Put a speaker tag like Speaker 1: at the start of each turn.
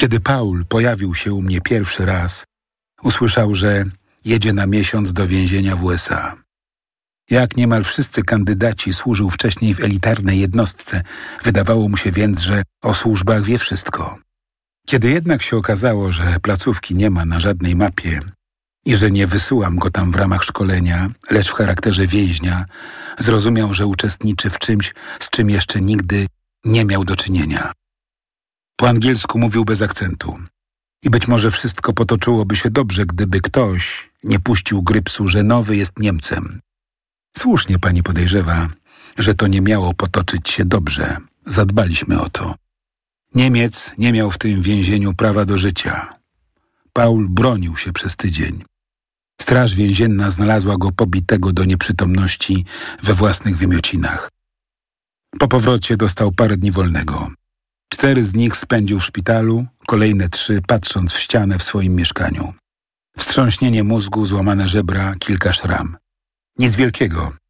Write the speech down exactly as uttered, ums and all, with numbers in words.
Speaker 1: Kiedy Paul pojawił się u mnie pierwszy raz, usłyszał, że jedzie na miesiąc do więzienia w U S A. Jak niemal wszyscy kandydaci służył wcześniej w elitarnej jednostce, wydawało mu się więc, że o służbach wie wszystko. Kiedy jednak się okazało, że placówki nie ma na żadnej mapie i że nie wysyłam go tam w ramach szkolenia, lecz w charakterze więźnia, zrozumiał, że uczestniczy w czymś, z czym jeszcze nigdy nie miał do czynienia. Po angielsku mówił bez akcentu i być może wszystko potoczyłoby się dobrze, gdyby ktoś nie puścił grypsu, że nowy jest Niemcem. Słusznie pani podejrzewa, że to nie miało potoczyć się dobrze. Zadbaliśmy o to. Niemiec nie miał w tym więzieniu prawa do życia. Paul bronił się przez tydzień. Straż więzienna znalazła go pobitego do nieprzytomności we własnych wymiocinach. Po powrocie dostał parę dni wolnego. Cztery z nich spędził w szpitalu, kolejne trzy patrząc w ścianę w swoim mieszkaniu. Wstrząśnienie mózgu, złamane żebra, kilka szram. Nic wielkiego,